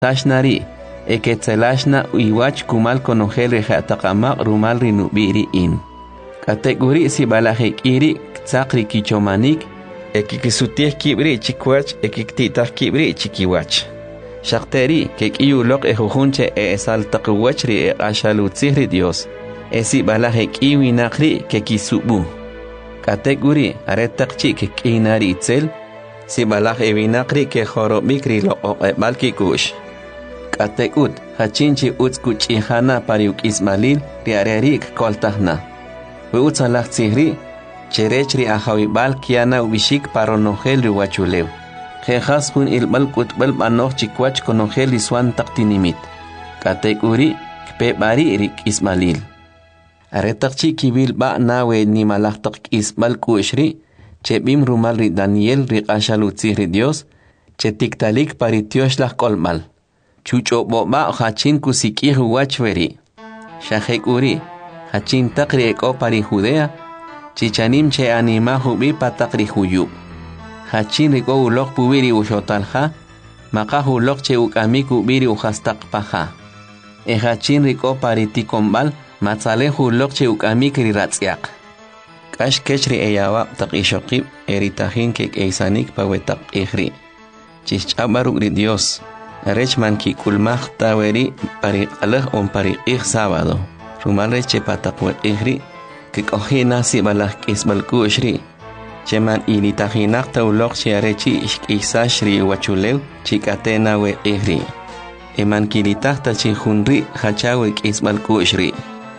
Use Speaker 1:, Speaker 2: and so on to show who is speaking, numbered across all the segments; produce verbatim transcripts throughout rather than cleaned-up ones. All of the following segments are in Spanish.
Speaker 1: Tashnari, eketzelashna uiwach kumal konogel rejatakamak rumal rinubiri in. Kategori si balajek iri, tzakri kichomanik, ekikisutieh kibri chikwach, ekiktitah kibri chikiwach. Shakteri, kekiyulok ejujunche e esaltakuwachri e ashalutzihri Dios. Esi balajek iwinakri kekisubu. Kategori aretakchi kekinari itzel, si balaj evinakri ke jorobikri lo oqebal kush. Katekut, hachinchi utskuch ihana pariuk ismalil, riarerik koltahna. Utzalach tsihri, cherechri ahawibal kiana ubishik paronogel riwachulew. Jejas hun ilbal kutbal banoch chikwach konogel iswan taktinimit. Katekuri, kpebari rik ismalil. Aretakchi kibil ba nawe ni malachtak ismal kushri, chebim rumal ri Daniel rik ashalutzihri Dios, chetiktalik paritioshlah kolmal. Chucho boba hachin kusikih wachveri. Shahekuri, hachin takri eko pari Judea, chichanim che anima hubi patakri huyub. Hachin riko ulok pubiri ushotalha, maka ulok che ukamiku biri uhastak paha. E hachin riko pari tikombal, matzale ulok che ukamikri ratsiak. Kash kechri eyawa tak ishokib, eritahin kek eisanik pawetak ihri. Chichabaruk ri Dios. Rechman ki kulmach taweri pari alah on pari ik sábado. Rumalre che patakwe ihri que cogina si balah kisbal kushri. Cheman ilitahinak taulok che arechi ishkisashri wachulew chikatena we ihri. Eman kilitah ta chihunri hachawe kisbal kushri.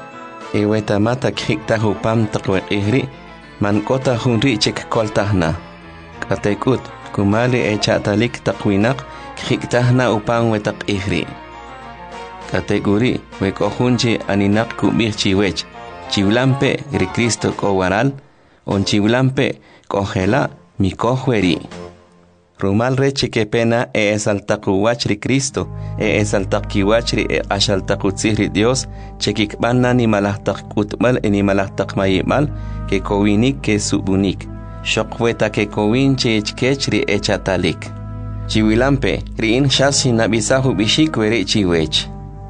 Speaker 1: Ewe tamata kikta hupam takwe ihri man kota hunri chik koltahna. Katekut kumali echatalik takwinak Kiktahna upang wetak ihri. Kategori wekohunche aninak kubir chiwech. Chiwlampe ri Cristo ko waral. On chiwlampe kohela mi kohweri. Rumal reche que pena e esaltakuwach ri Cristo. E esaltakiwach ri e ashaltakutzihri Dios. Chekikbana ni malahtak utmal e ni malahtak mayimal. Que kowinik ke subunik. Shokweta ke kowinche echkechri echatalik. Chiwilampe, riin shasin nabisahu bishik weri chiwech.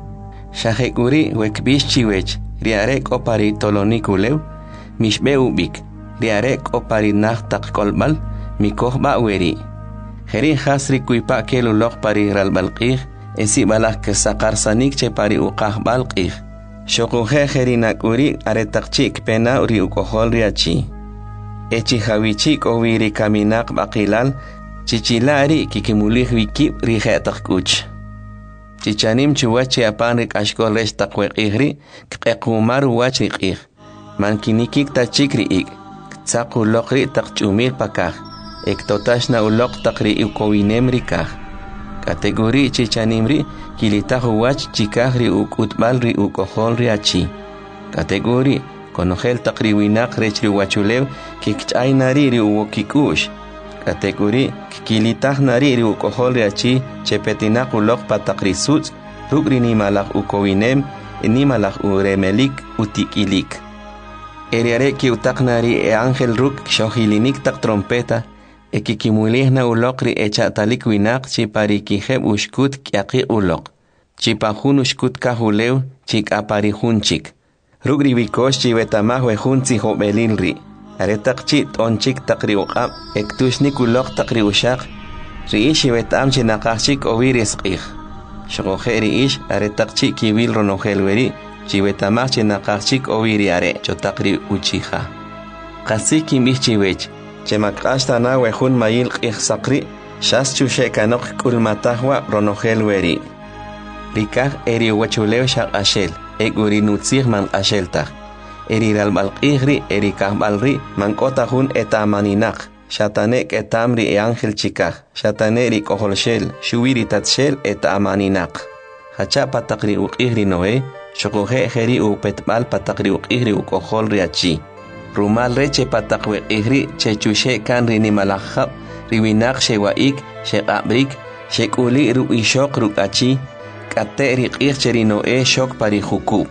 Speaker 1: Shahekuri wekbish chiwech, riarek opari tolonikulew, mishbe ubik, riarek opari nachtak kolbal, mikohba weri. Heri hasri kuipa kelulok pari ralbalqih, esi balak kesakar sanik che pari uqah balqih. Shokuhe herinakuri aretakchik pena uri ukohol riachi. Echi hawichik owiri kaminak bakilal, Chichilari kikimulih wikip rihetak kuch. Chichanim chuwachi apanrik ashkol resh takwek ihri, kekumaru wachrik ih. Man kinikik tachikri ik, tsaku lokri takchumir pakah, ek totashna ulok takri ukowinem rikah. Kategori chichanimri, kilitahu wach chikahri ukutbalri ukoholri achi. Kategori, konogel takri winak rechri wachulew, kikchaynari ri uwokikush. Kategori kilitah nari ri ukohol riachi chepetinak ulok patakrisut rugri ni malak ukowinem ni malak uremelik utikilik. Eriare ki utak nari e angel ruk shohilinik tak trompeta e kikimulihna ulok ri echatalik winak chipari kijeb ushkut kiaki ulok. Chipahun ushkut kahulew chik apari hunchik. Rugri vikosh chivetamah wehunzi hobelin ri. Aretak chit on chik takri uqab, ektushnik ulok takri ushak, riish wetam chinakachik oviris qih. Shokohe riish aretak chik kibil ronohelweri, chiwetamach chinakachik oviri are, chotakri uchiha. Kasik kimich chiwech, chemakashta na wehun mayil qih sakri, shas chushe kanok kulmatahwa ronohelweri. Rikah eri wachulew shak ashel, eguri nutzih man asheltah. Eri ralbalqihri eri kahbalri mankotahun etamaninak. Shatanek etamri e ángel chikah. Shataneri koholshel, shuwiri tatshel etamaninak. Hacha patakri uqihri noe, shokohe jeri upetbal patakri uqihri ukoholri achi. Rumal reche patakwe ihri chechushe kanri ni malahab, riwinak shewaik, shekabrik, shekuli ru ishok ru achi, kateri qihcheri noe shok pari huku.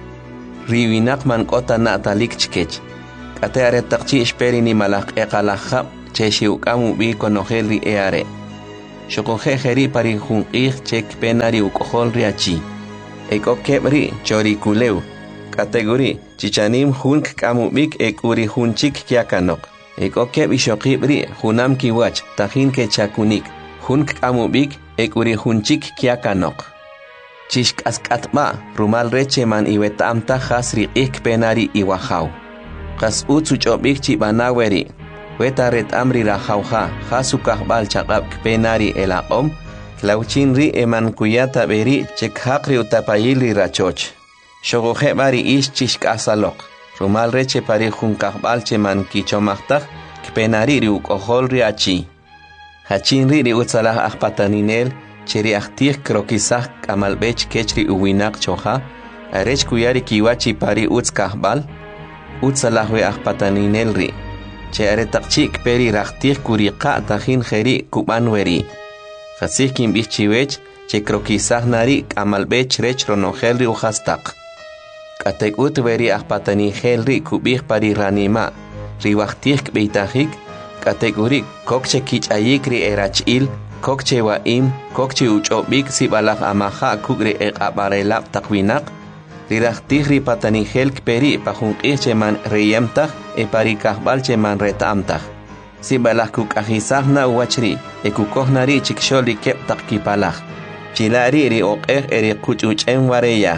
Speaker 1: Riwinak man kota na talik chikech. Kate aretakchi esperi ni malak ekalahab, cheshi ukamu bi konogel ri eare. Xokoje jeri pari junqih chek penari ukohol riachi. Eko kebri chori kuleu. Kategori chichanim hunk kamubik ek uri hunchik kiakanok. Eko keb ishokibri hunam kiwach tahin ke chakunik. Hunk kamubik ek uri hunchik kiakanok. Chishk askatma rumal reche man iwetamta hasri ik penari iwahau. Kas utsu chobik chibanaweri. Weta ret amri rahauha hasukah bal chaqab penari elaqom. Klauchinri eman kuyata beri chekhakri utapayili rachoch. Shogoje bari ish chishk asalok. Rumal reche pari junkah bal cheman kichomachtak penari ri ukohol riachi. Hachinri ri utsalah ahpataninel. Cheri ahtih krokisah kamalbech kechri uwinak choha, arech kuyari kiwachi pari uts kahbal, utsalahwe ahpataninelri. Che aretakchik peri rahtih kuriqa tahin kheri kubanweri. Khasih kimbichiwech, che krokisah nari kamalbech rech ronohelri uhastak. Katek utveri ahpatanihelri kubih pari ranima, riwahtih kbeitahik, kategori kokche kichayikri erachil, kokche wa im, kokche uchobik sibalak amaha kugre ek abarelap takwinak, rirahtih ripatanihel kperi pahungkih cheman reyemtah e parikahbal cheman retamtah. Sibalak kukahisah na uwachri, e kukohnari chiksholi kep takkipalah. Chilari ri okeh eri kuchuchen wareyah.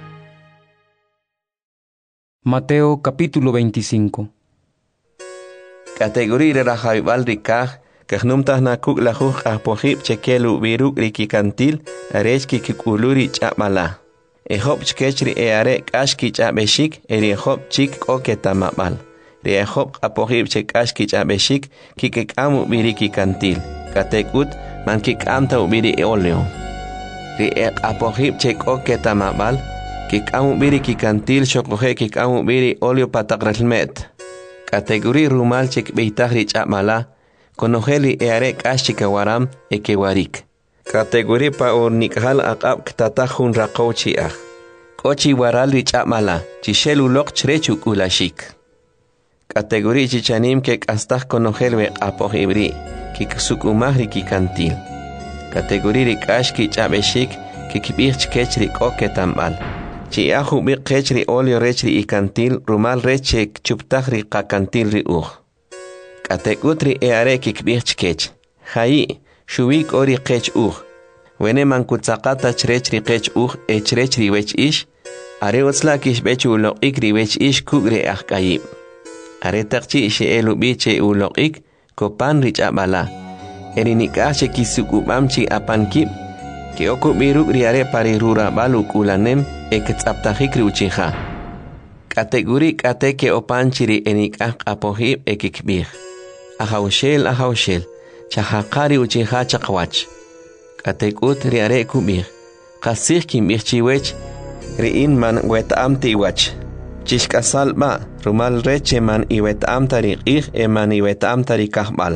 Speaker 2: Mateo capítulo veinticinco.
Speaker 1: Categoría de rajaibal rikah, Kahnumtah nakuk lahuh ahpohib chekelu biruk rikikantil, arechki kikuluri chapmala. Ehop chkechri eare kashki chapeshik, eri ehop chik oketamabal. Ri ehop apohib chekashki chapeshik, kikekamu birikikantil. Katekut man kikamta ubiri eoleo. Ri ek apohib chek oketamabal, kikamu birikikantil shokohe kikamu biri oleo patakrelmet. Kategori rumal chek beitahri chapmala, Konojeli eare kashika waram ekewarik. Kategori pa ornikhal aqab ktatahun raqochi ah. Kochi warali chapmala, chishelu lok chrechuk ulashik. Kategori chichanim kek astah konojelwe apoh ibri, kiksuk umahri kikantil. Kategori rikashki chabeshik, kikibich kechri koketambal. Chi ahu bi kechri olio rechri ikantil, rumal rechek chuptahri kakantil ri uh. Katekutri eare kikbich kech. Hai, shuwik ori kech uh. Wene man kutsakata chrechri kech uh e chrechri wech ish. Are utslakish bechu ulok ri wech ish kugre ahkayib. Are takchi ishe elu biche ulok ik kopan rich abala. Eri nikashe kisukubamchi apankib. Ke oku biruk riare pari rura baluk ulanem e ketsaptahikri uchiha. Kategori kateke opanchiri enikah apohib e kikbih. Ahaushel ahaushel, chahakari uchiha chakwach. Katekut riare kubir. Kasih kimbir chiwech, riin man wetam tiwach. Chishkasal ba, rumal reche man iwetam tarik ih e man iwetam tarikahbal.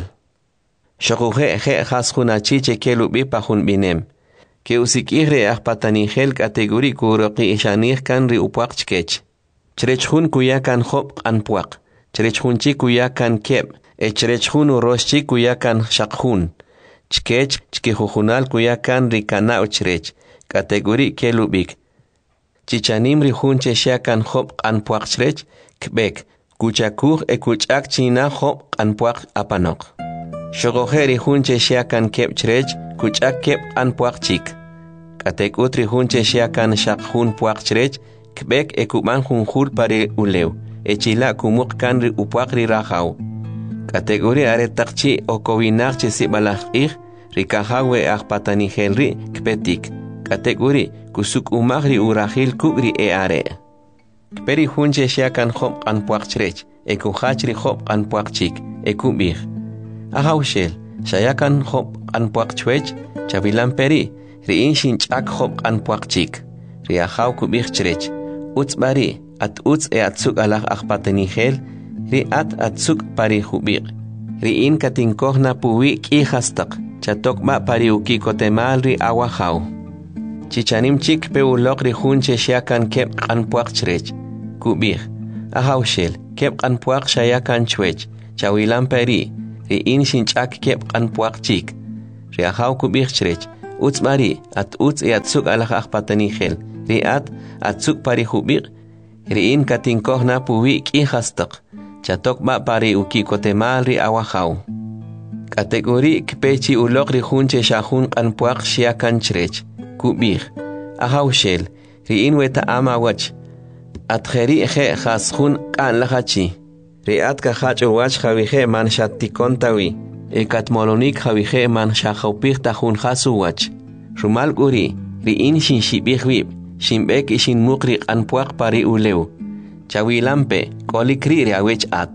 Speaker 1: Shokuhe he hashunachi chekelu bipahun binem. Ke usikihre ahpatanihel kategori kuroki ishanir kan ri upuak chkech. Chrechhun kuyakan hop anpuak. Chrechhunchi kuyakan keb. Echrechhun uroshchi kuyakan shakhun. Chkech chkihujunal kuyakan rikana uchrech. Kategori kelubik. Chichanim rihunche shakan hop anpuak chrech. Kbek. Kuchakuh e kuchak china hop anpuak apanok. Shogohe rihunche shakan keb chrech. Kuchak keb anpuak chik. Katekut rihunche shakan shakhun puak chrech. Kbek e kuman junjur pare uleu. Echila kumuk kanri upuakri rahau. Kategori are takchi o kovinarche sibalach ih, rikahawe ahpatanihelri kpetik. Kategori kusuk umagri urahil kugri e are. Kperi hunche shakan hop anpuak chrech, e kuhachri hop anpuak chik, e kubir. Ahaushel, shayakan hop anpuak chwech, chavilan peri, riin shinchak hop anpuak chik. Riahau kubir chrech. Uts bari, at uts e atsuk alah ahpatanihel, ri at atsuk pari hubir. Ri in katinkohna puwi ki hastak. Chatok ma pari ukikotemal ri awahau. Chichanim chik pe ulok ri hunche shakan kep anpuak chrech. Kubir. Ahaushel, kep anpuak shayakan chwech. Chawilan peri. Ri in shinchak kep anpuak chik. ri ahaw kubih chrech uts bari at uts e atsuk alak akpatani khel ri at atsuk pari hubir ri in katinkoh na puwi ki hastak chatok ba pari uki kotemal ri awahaw kategori kpechi ulok ri hunche shahun kanpuak shiakan chrech kubih ahaw shel ri in weta ama wach at kheri khe khaskhun kan lahachi ri at ka khacho wach khawihe man shattikontawi ekat molonik khawihe man shakhawpih tahun khasu wach rumal guri ri in shin shibihwib shimbek ishin mukri kanpuak pari uleu chawilampe kolikri ri awech at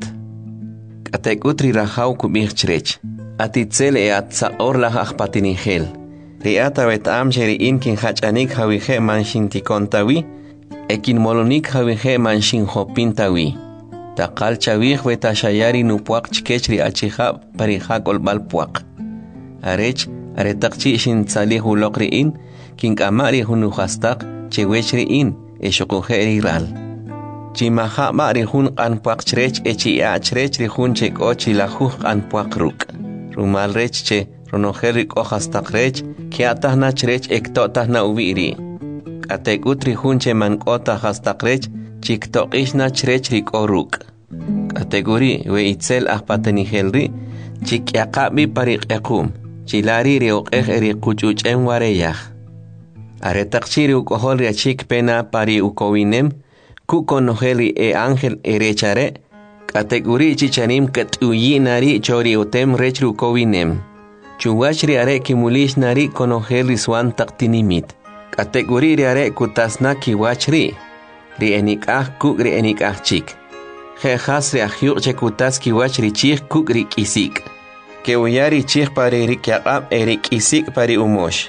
Speaker 1: katekutri rahaw kubih chrech atitzel e at saor la akhpatini khel ri at awet am sheri in kin khachanik khawihe man shintikontawi ekin molonik khawihe man shin hopintawi taqal chawih weta shayari nupuak chkechri achiha parija kolbal puak arech aretaqchi shin salih ulokri in kin kamari hunu hastak chewechri in eshokoheri ral chimaha mari hun an puak chrech echi a chrech ri hun chek ochi la hu an puak ruk rumal rech che ronoheri ko hastak rech ki atahna chrech ektotahna ubiri atekutri hun che man kota hastak rech chikto ishna chrech rik oruk kategori we itzel ahpatani helri chik yaqabi pariq equm chilari ri oqeh eri quchuchen wareyah aretaqchiri ukohol ri chik pena pari ukowinem ku konoheli e angel erechare kategori chichanim katuyinari chori utem rech ukowinem chuwachri are kimulish nari konoheli swan taqtinimit kategori ri are kutasna kiwachri ri enikah kuk ri enikah chik khe khas ri ahyuk chekutas kiwach ri chik kuk ri kisik ke uyari chik pari ri kyaqab eri kisik pari umosh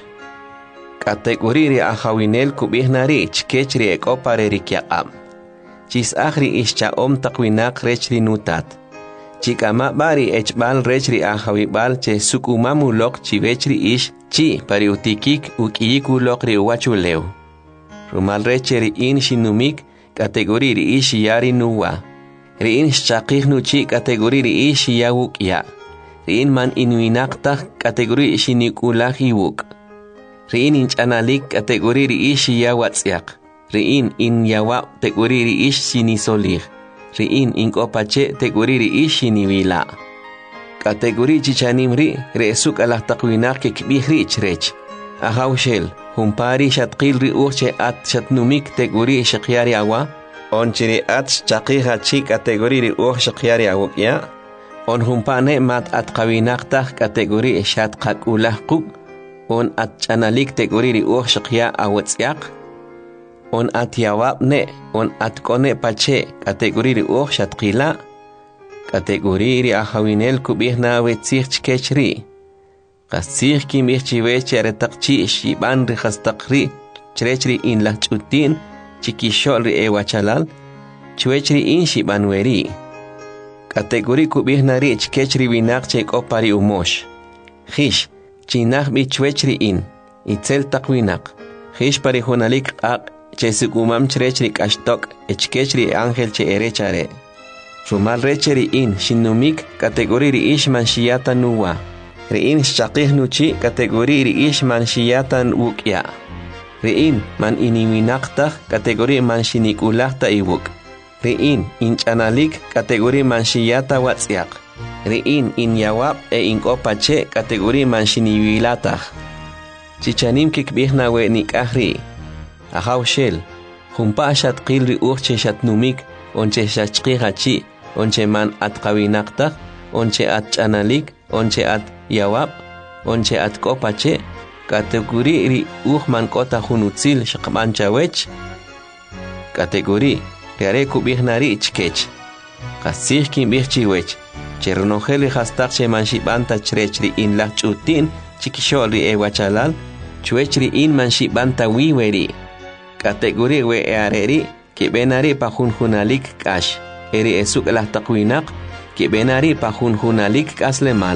Speaker 1: kategori ri ahawinel kubihnari chkech ri eko pari ri kyaqab chis akhri ishcha om taqwinak rech ri nutat chikama bari echbal rech ri ahawibal che sukumamu lok chivech ri ish chi pari utikik ukiyiku lok ri uwachuleu rumal rech ri in shinumik kategori ri ish yari nuwa ri in shchaqih nu chi kategori ri ish yawuk ya ri in man inuinaqtaq kategori shinikulaj iwuk ri in inchanalik kategori ri ish yawatzyak ri in in yawa tegori ri ish sinisolih ri in inkopache tegori ri ish siniwila kategori chichanim ri resuk alah taqwinak ke kbih ri chrech ahaw shel humpari shatqil ri uche at shatnumik tegori shaqyari awa on chiri at chaqiha chi kategori ri uch shaqyari awya on humpane mat at qawinaqtaq kategori shat qakulah quk on at chanalik tegori ri uch shaqya awatsyaq on at yawabne on at kone pache kategori ri uch shatqila kategori ri ahawinel kubihna wetzich chkechri qasich kim ichchiweche aretaqchi shiban ri khastaqri chrechri in la chutin chikishol ri ewachalal chwechri in shiban weri kategori kubihna ri chkechri winaq cheko pari umosh khish chinaq bi chwechri in itzel taqwinaq khish pari hunalik aq chesikumam chrechri kashtok echkechri angel che erechare rumal recheri in shinumik kategori ri ishman shiyata nuwa ri in shaqih nuchi kategori ri ishman shiyatan wukya ri in man iniwinaqtaq kategori man shinikulaqta iwuk ri in inchanalik kategori man shiyata watsyaq ri in inyawab e inkopache kategori man shiniwilataq chichanim kikbihna we nikahri ahaw shel humpa shatqil ri uche shatnumik onche shachqihachi onche man at qawinaqtaq onche at chanalik onche at yawab onche at kopache kategori ri uj man kota hunutzil shaqban chawech kategori ri kubihnari chkech qasih kim bihchiwech chernojeli hastaq che man shibanta chrechri in la chutin chikishol ri ewachalal chwechri in man shibanta wiweri kategori we areri que benari pa junjunalik kash eri esuk la taqwinaq que benari pa junjunalik kasle mal.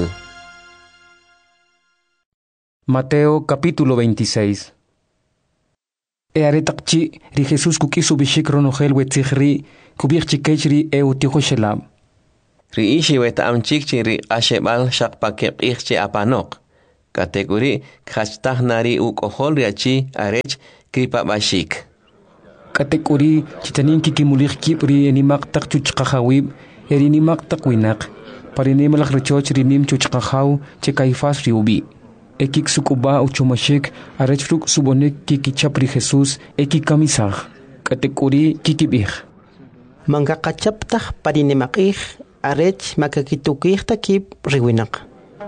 Speaker 2: Mateo capítulo veintiséis. E aretaqchi ri Jesús kukisu bishik ronojel wetzihri kubich chikechri e utijo shelab.
Speaker 1: Ri ishi weta amchikchi ri ashebal shaqpakep ichchi apanok. Kategori khashtah nari ukohol riachi arech kripabashik.
Speaker 2: Kategori chitanin kikimulik kipri enimak tak chuchkahawib erinimak tak winak. Parinemalak rechoch rinim chuchkahaw che kaifas riubi. Ekik sukuba uchumashik arechfruk subonek kikichapri Jesus ekikamisah. Kategori kikibih.
Speaker 3: Mangakachaptah parinemakih arech makakitukih takip riwinak.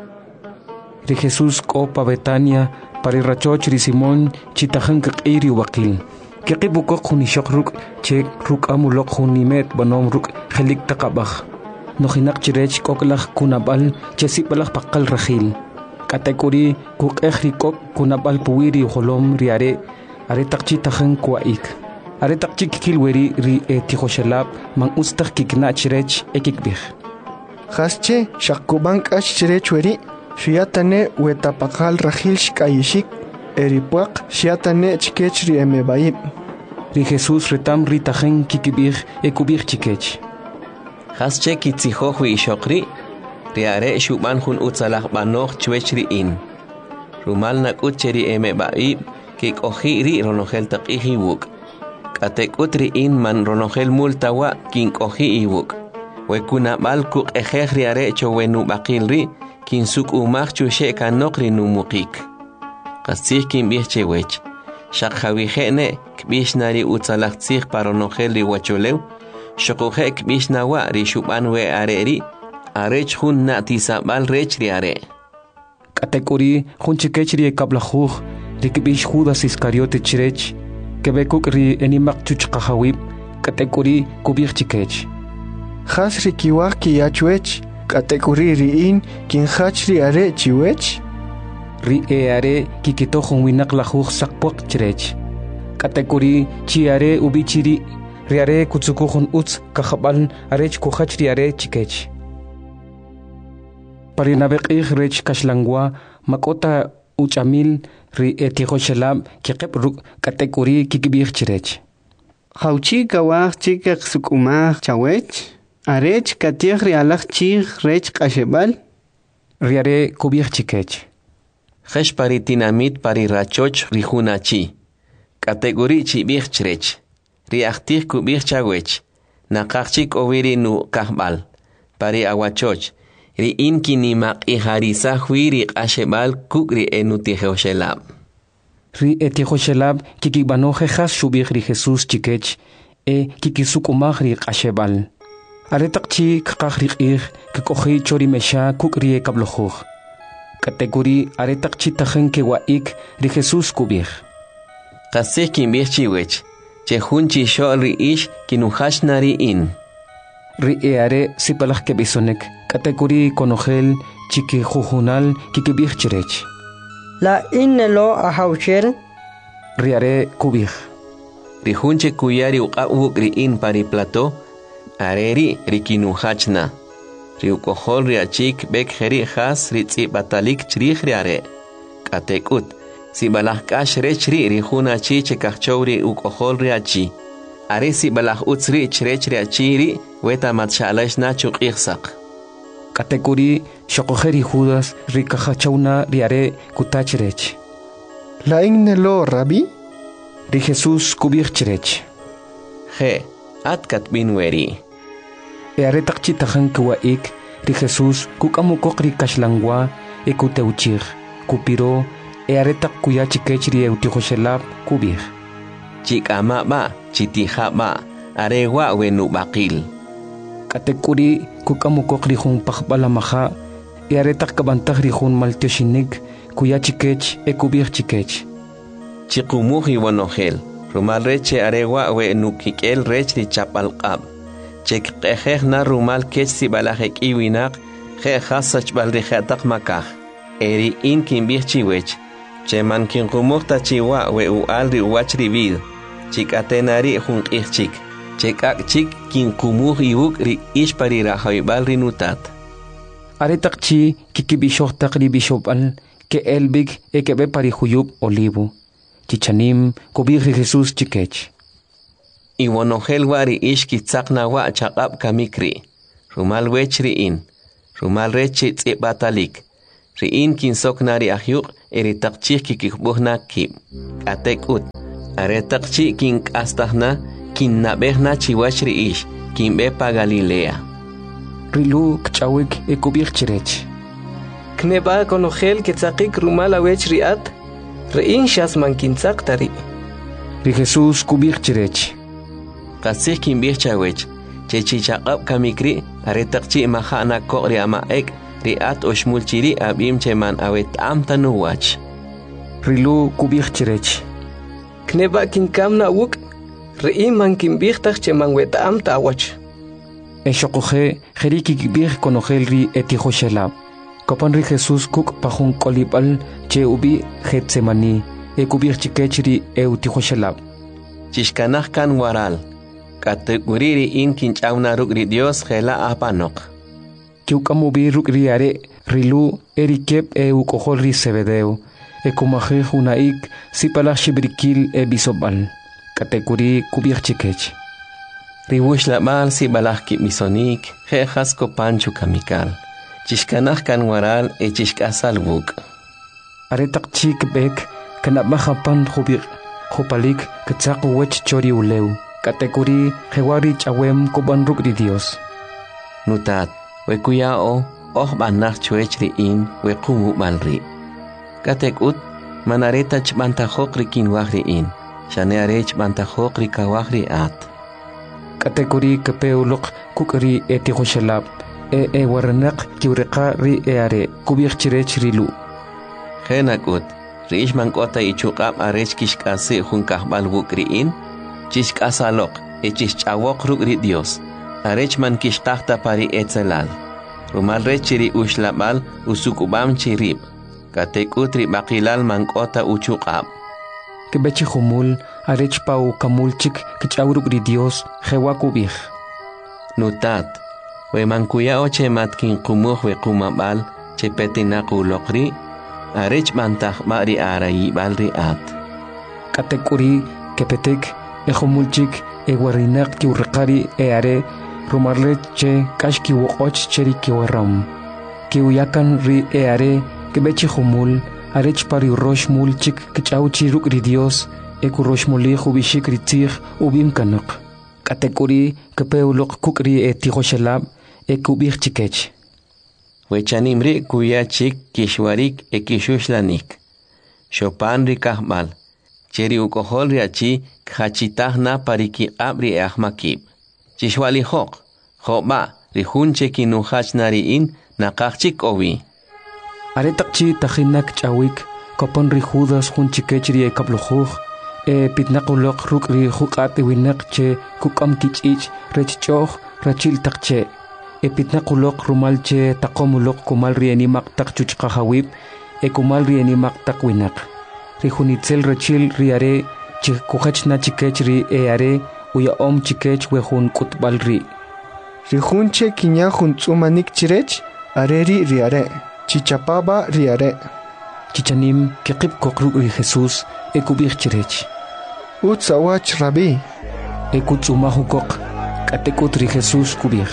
Speaker 2: Ri Jesus ko pa Betania pari rachoch ri Simon chitahan kakiri wakil. Kikibukok huni shokruk che ruk amulok huni met banom ruk khelik takabah. Nohinak chirech koklach kunabal che sipalach pakal rahil. Kategori kuk echri kok kunabal puwiri holom riare are takchitahan kuaik. Are takchik kilweri ri etihoshelab mang ustach kikna chirech ekikbih.
Speaker 4: Hasche shakubank ash chirech weri. Shiatane wetapakal rahil shkayishik eripuak shiatane chikech ri emebaib.
Speaker 2: Ri Jesus retam ritajen kikibir ekubir chikech.
Speaker 1: Hasche kitzihohwi ishokri riare shuban hun utzalach banoch chwechri in. Rumal nak ucheri emebaib kik ohiri ronogel taqihi wuk. Katek utri in man ronogel multawa kink ohi iwuk. Wekuna balkuk ejeh riare chowenu bakilri kin suk umach chushe kanokri numukik. Qasih kin bihche wech. Shak hawihene kbishnari utzalachtzih paronogel ri wacholew. Shokuhe kbishnawa ri shubanwe areri. Arech hun na tisabal rech ri are.
Speaker 2: Kategori hun chikech ri kablahuh ri kbish Judas Iscariote chirech. Kebekuk ri enimak chuchkahawib. Kategori kubir chikech.
Speaker 4: Has ri kiwak kiyachwech. Kategori riin kin hachri are chiwech.
Speaker 2: Ri e are kikitohon winak lahuh sakpok chirech. Kategori chi are ubichiri. Ri are kutsukuhon utz kahabal arech kuhachri are chikech. Parinabek ich rech kashlangwa makota uchamil ri etihoshelab kikep ruk kategori kikibir chirech.
Speaker 3: Hauchi kawach chikak sukumach chawech. Arech katiah rialach chig rech kashebal.
Speaker 2: Riare kubir chikech.
Speaker 1: Hesh pari tinamit pari rachoch rihunachi. Kategori chibir chirech. Riachtih kubir chawech. Nakachik oviri nu kahbal. Pari awachoch. Ri inki ni mak iharisa huiri kashebal kukri enutihoshelab.
Speaker 2: Ri etihoshelab kikibanoje has shubir ri Jesus chikech. E kikisukumach ri kashebal. Aretakchi kakakrik kikohi chori mesha kukrie kablohuh. Kategori aretakchi tajen ke waik ri Jesus kubir.
Speaker 1: Kasih kimbir chiwech. Chehunchi shol ri ish kinuhash nari in.
Speaker 2: Ri e are sipalach kebisonek. Kategori konogel chiki jujunal kikibir chirech.
Speaker 3: La innelo ahaucher.
Speaker 2: Ri are kubir.
Speaker 1: Ri hunche kuyari uqawuk ri in pari plato. Areri rikinuhachna. Riukohol riachik bek heri has ritzi batalik chrih riare. Katekut. Si balah kash rechri rihuna chi chekachowri ukohol riachi. Are si balah utsri chrech riachiri weta matshalash na chuk ihsak.
Speaker 2: Kategori shokoheri Judas rikahachawna riare kutachrech.
Speaker 4: La ignelo rabi?
Speaker 2: Ri Jesus kubir chrech.
Speaker 1: He, atkat binweri.
Speaker 2: E aretak chitahan kuwaik ri Jesus kukamukok ri kashlangwa e kuteuchir kupiro e aretak kuya chikech ri eutihoshelab kubir.
Speaker 1: Chikama ba, chitiha ba, arewa wenu bakil.
Speaker 2: Kategori kukamukok ri hun pakbalamaha e aretak kabantah ri hun maltioshinig kuya chikech e kubir chikech.
Speaker 1: Chikumuhi wanogel, rumal reche arewa wenu kikel rech ri chapalqab. Chek qeheh na rumal kech si balahek iwinak, je hasach balrihatak makah. Eri in kimbir chiwech. Che man kin kumukta chiwa we u alri uachri vid. Chik atenari hun ichik. Chek ak chik kin kumuh iwuk ri ishpari rahoibal rinutat.
Speaker 2: Aretak chi kikibishoktak ri bishopal ke elbig e kebe pari huyub olivo. Chichanim kubir Jesus chikech. Iwanogel
Speaker 1: wari ishki tzakna wa chaqab kamikri. Rumal wechri in. Rumal rechi tzibbatalik. riin kin soknari ahyuq eri taqchih kikikbuhna kib atek ut are taqchi kin kastahna kin nabehna chiwach riish kin bepa Galilea
Speaker 2: rilu kchawik ekubich chirech
Speaker 5: kneba konogel ketzaqik rumal awech riat rein shas mankintzaq tari
Speaker 2: ri Jesús kubich chirech
Speaker 1: qasih kin bich chawech chechichaqab kamikri are taqchi mahana koqri ama ek riat oshmul chiri abim cheman awet am tanuwach
Speaker 2: rilu kubich chirech
Speaker 5: kneba kinkamna wuk rein mankinbich taq cheman wet am tawach
Speaker 2: Eshokoje jeriki kibich konogel ri etijoshelab Kapan ri Jesús kuk pajun kolibal che ubi Getsemani e kubich chikechri e utijoshelab
Speaker 1: chishkanaj kan waral kateguriri in kinchawna rugri Dios gela apanok
Speaker 2: kiukamubi rugri are rilu erikep e ukojol ri Zebedeo e kumaje junaik sipalaj shibrikil e bisobal kateguri kubich chikech riwush la mal si balaj ki misonik jejas kopanchu kamikal chishkanaj kan waral e chishkasal buk aretak chik bek kana mahapan khubik khupalik katsaq wech chori uleu kategori jewari chawem koban rugri Dios nutat we kuyao oh banach chuechri in we kumu balri katekut manareta chbantajok rikin wahri in shane arech bantajok rikawahri at kategori kapeulok kukri etijoshelab e e waranak kiurqa ri eare kubich chirech rilu genakut riish mankota ichuqab arech kishkase junkahbal bukriin chishkasalok e chishchawok rugri Dios arech man kishqahta pari etzelal rumal rechiri ushlabal usukubam chirib katekut ri baqilal mankota uchuqab kebechi humul arech pau kamulchik kichawrugri Dios jewakubich nutat we mankuya oche matkin qumuh we qumabal che petinaku lokri arech mantaj mari arayi balri at katekuri kepetek e humulchik e warinak ki urqari e are rumarle che kashki woqoch cheri ki waram ki uyakan ri e are kebechi humul arech pari rosh mulchik kichawchi rugri Dios e kurosh muli khubishik ritzig ubim kanak katekuri kepeulok kukri e tijoshelab e kubich chikech wechanimri kuya chik kishwarik e kishuslanik shopan ri kahmal cheri ukohol ri achi khachitahna pariki abri e ahmakib chishwali hok khoba ri hunche kinuhachnari in naqachik owi aretakchi tahinak chawik kopon ri Judas hunchikechri e kaplujuj e pitnaqulok rukri huqat winak che kukam kichich rechchoh rachil taqche e pitnaqulok rumalche taqomulok kumal rienimak taqchuchqa hawib e kumal rienimak taqwinak rijunitzel rachil riare chikujachna chikechri e are uya om chikech wehun kutbalri
Speaker 4: rijunche kinya juntsumanik chirech areri riare chichapaba riare
Speaker 2: chichanim kiqib kokru Jesús e kubich chirech
Speaker 4: utsawach rabi
Speaker 2: e kutsumahukok katekutri Jesús kubich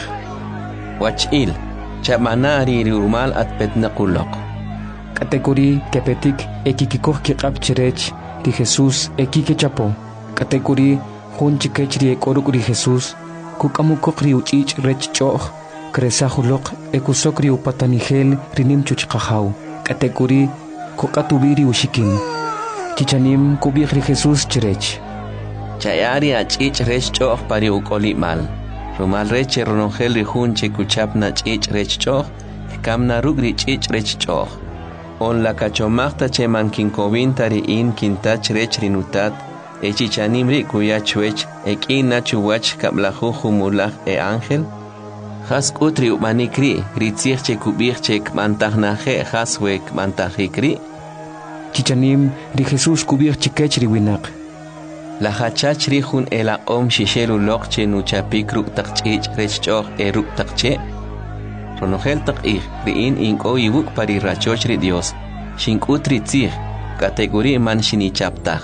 Speaker 1: wachil chamanari rumal at petnaqulok
Speaker 2: kategori kepetik ekikikoh kiqab chirech ri Jesús ekikechapo kategori hunchikechri ekorukri Jesús kukamukokri uchich rechchoh kresahulok ekusokri upatanigel rinim chuchqahaw kategori kokatubiri ushikin chichanim kubich ri Jesús chirech
Speaker 1: chayari achich rechchoh pari ukolimal rumal reche ronongel ri hunche kuchapna chich rechchoh kamna rugri chich rechchoh on la kachomachta che mankin kovintari in kintach rech rinutat e chichanimri kuya chuech e kina chuwach kablaju humulaj e ángel has kutri umanikri ritzich che kubich che kmantahnaje has we kmantajikri
Speaker 2: chichanim ri Jesús kubich chikech ri winak
Speaker 1: la hachach ri hun ela om shishelu lok che nuchapikru taqchich rechchoh e ruk taqche ronogel taqih riin inko yibuk pari rachoch ri Dios shinkutri tzih kategori man shinichaptaj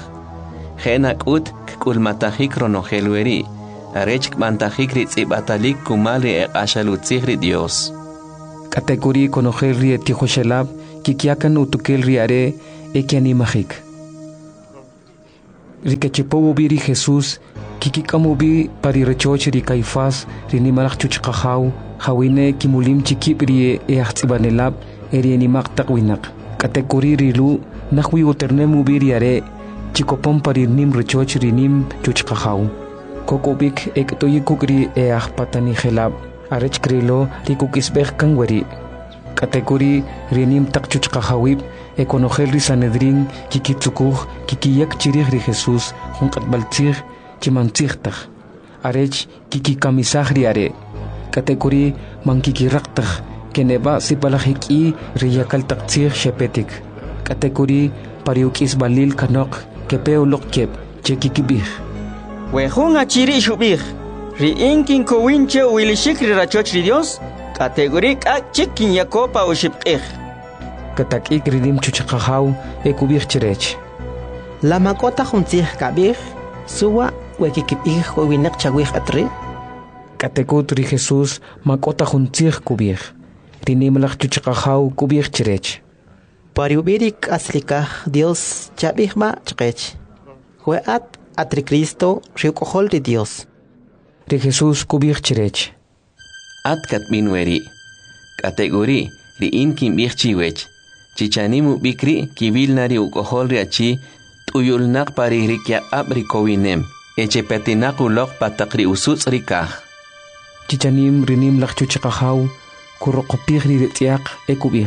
Speaker 1: genakut kulmatajik ronogel weri arech kmantajik ri tzibatalik kumal ri eqashalutzih ri Dios
Speaker 2: kategori konogel ri etijoshelab kikiakan utukel riare ekianimajik. Rikachepowo biri Jesús kikikamubi pari rechoch ri Caifás rinimalak chuchqajaw hawine kimulim chikip ri eachtsibanelab erienimak takwinak katekuri rilu nahwi uternemu biriare chikopon pari nim rechoch rinim chuchqajaw kokobik ektoyikuk ri eajpatani gelab arech krilo rikukisbej kanwari katekuri rinim tak chuchqajawib ekonojel ri Sanedrin kikitsukuj kikiyak chirij ri Jesús junqatbaltzij chimantzijtaj arech kikikamisaj ri are katekuri mankikiraqtaj keneba sipalajik'i riyakaltaqtzij xepetik katekuri pariuk'isbalil kanoq kepeoloq kep chekikibij
Speaker 6: wejun achiri xubij ri'in kinkowinche uwilixik ri rachoch ri Dios katekuri k'ak chik kinyakopa uxibq'ij
Speaker 2: katak'ik rinim chuchqajaw ekubij chirech
Speaker 7: la makota juntzij kabij suwa wekikibij winek chawij atri
Speaker 2: katekut ri Jesús makota juntzij kubij rinimlaj chuchqajaw kubij chirech
Speaker 7: pariubirik aslikaj Dios chabij ma chqech jueat atri Cristo riukojol ri Dios
Speaker 2: ri Jesús kubij chirech
Speaker 1: atkat minweri kategori ri inkin bih chiwech chichanimu bikri kibilnari ukojol ri achi tuyulnaq pari rikya abri kowinem echepetinaq uloq pataqri usuts rikaj
Speaker 2: chichanim rinim laj chuchqajaw kuroqopij ri retiaq ekubij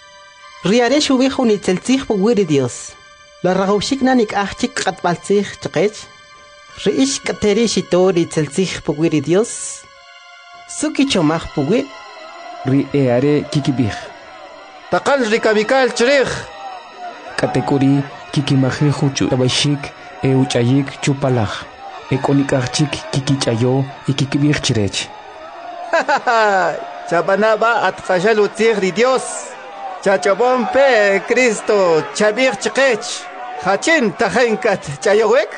Speaker 7: riare xubij unitzeltzij puwiri Dios la ragawxik nanik ajchik qatbaltzij chqech riix kateri xito ritzeltzij puwiri Dios suki chomaj puwir
Speaker 2: ri eare kikibij
Speaker 4: taqal rikabikal chirij
Speaker 2: katekuri kikimajiju tabashik e uchayik chupalaj ekonikajchik kikichayo y kikibij chirech
Speaker 4: chabanaba atqashal utzij ri Dios chachabon pe Cristo chabij chqech hachin tajenkat chayowek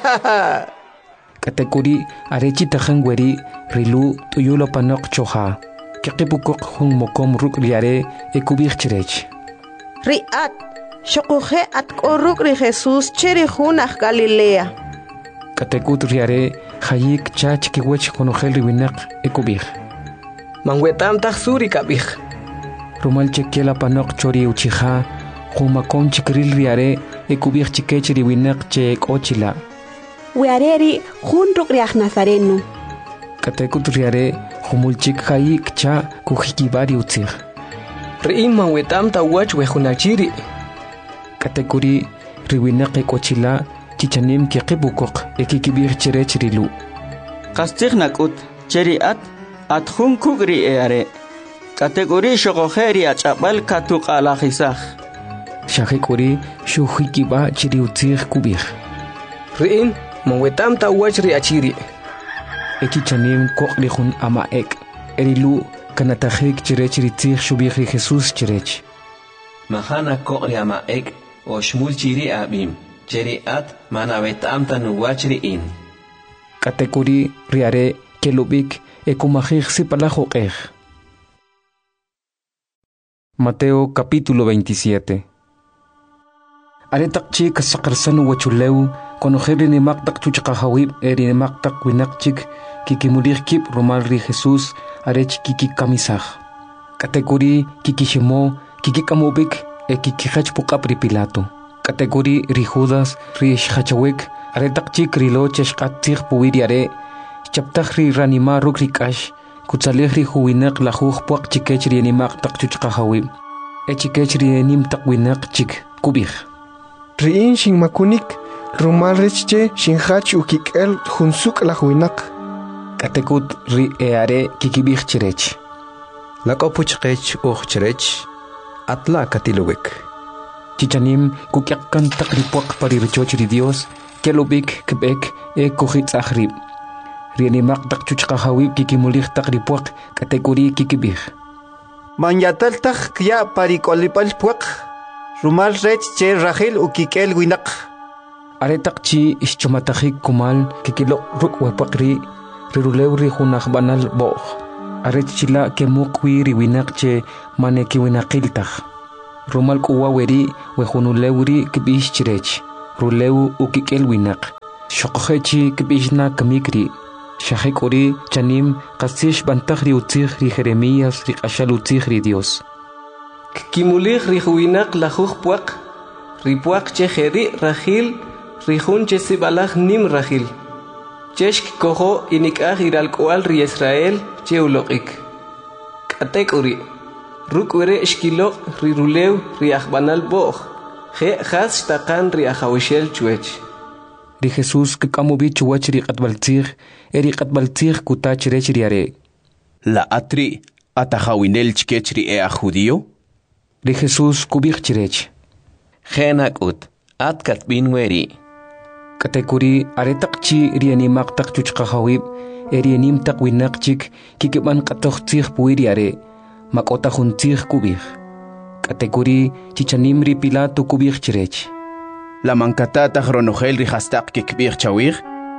Speaker 2: katekuri arechi tajanweri rilu tuyulo panok choja kiqipukok hun mokom ruk riare ekubij chirech
Speaker 8: riat shoquje at koruk ri Jesús chiri junaj Galilea
Speaker 2: katekut riare hayik chach kiwech konojel riwinak ekubij
Speaker 5: manwetam taj suri kabij
Speaker 2: rumal chekela panok chori uchija humakom chikril riare ekubij chikech riwinak che ekochila
Speaker 8: weareri junruk riaj Nazareno
Speaker 2: katekut riare humulchik hayik cha kujikibari utzij
Speaker 5: ri'in manwetam tawach wejunachiri
Speaker 2: katekuri riwinak ekochila chichanim kiqipukok ekikibij chirech rilu
Speaker 6: qastzij nak'ut cheri'at atjun kuk ri eare kategori shoqojeri ach'ab'al katuq'alajisaj
Speaker 2: xajikuri xujikiba chiri utzij kubij
Speaker 5: ri'in manwetam tawach ri achiri
Speaker 2: echichanim koqli jun amaek erilu kanatajik chirech ritzij xubij ri Jesús chirech
Speaker 1: mahana koqli amaek o shmul chiri abim cheri at manabetam tanuwach ri'in
Speaker 2: katekuri riare kelubik ekumajij sipalajoqej. Mateo capítulo veintisiete. Aretak chik saqarsanu wachuleu konojeri ni maktak chuchqajawib eri maktak winakchik kikimulij kip romal ri Jesús arech kikikamisaj kategori kikishimo kikikamubik e kikijach puqap ri Pilato kategori ri Judas ri xhachawik aretak chik rilo cheshqatzij puwiri are chaptaj ri ranima ruk ri k'ax kutzalij ri juwinaq lajuj puaq chikech ri animaq taq chuchqajawib e chikech ri enim taq winaq chik kubij
Speaker 4: ri'in xinmakunik rumal richche xinjach ukik'el junsuk lajwinaq
Speaker 2: katekut ri eare kikibij chirech
Speaker 9: lak'opuchqech uj chirech atla katilubik
Speaker 2: chichanim kukyaqkan taq ri puaq pari richoch ri Dios kelubik kb'ek e kujitz'aj rib ri animaq taq chuchqajawib kikimulij taq ri puaq kategori kikibij
Speaker 4: manyatal taj kya pari k'olipal puaq rumal rech che rajil ukik'el winaq
Speaker 2: aretaq chi ixchomatajik kumal kikiloq ruk' wepuaq ri rirulew ri junaj banal bo'j arech chila kemuq wi ri winaq che manekiwinaqil taj rumal kuwa weri wehunulewri kibish chirech rulew ukikel winak shoqhechi kibishna kamikri shahikuri chanim qasish bantakhri utzigh ri Jeremías ri qashal utzigh ri Dios
Speaker 5: kimulig ri huinak la puaq ri puaq che kheri rahil ri hun che sibalaj nim rahil cheshk koho inikah iral kwal ri Israel che uloqik katekuri rukwere eshkilo ri rulew ri akhbanal boj khe khas taqan ri akhawishel chuech
Speaker 2: ri Jesús que kamubi chuach ri qatbaltzig eri qatbaltzig kutach rech riare
Speaker 1: la atri atajawinel chkech ri e judío
Speaker 2: ri Jesús kubich chirech
Speaker 1: khenak ut atkat binweri
Speaker 2: katekuri aretaqchi ri animaq taq chuchqahawib eri anim taq winaqchik kikiban qatoqtzig puiriare makota juntzig kubich katekuri chichanim ri Pilato kubich chirech
Speaker 1: la mankatata ronogel ri hastaq kikbich chawir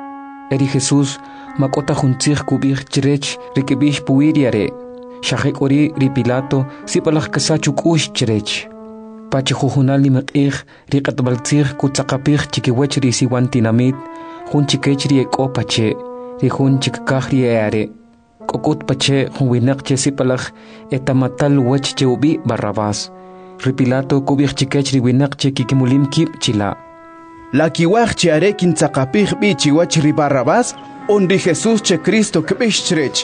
Speaker 2: eri Jesús makota juntzig kubich chirech ri kibish puiriare shahekuri ri Pilato sipalaj kasachuk ush chirech pachi jujunal ni maqih ri qatbaltzig kutzaqapih chikiwech ri siwantinamit jun chikech ri ekopache ri jun chikkaj ri are kokut pache jun winaq che sipalaj etamatal wech che ubi Barrabás ri Pilato kubich chikech ri winaq che kikimulim kib chila
Speaker 1: la kiwaj che are kintzaqapih bi chiwach ri Barrabás on ri Jesús che Cristo kbish chirech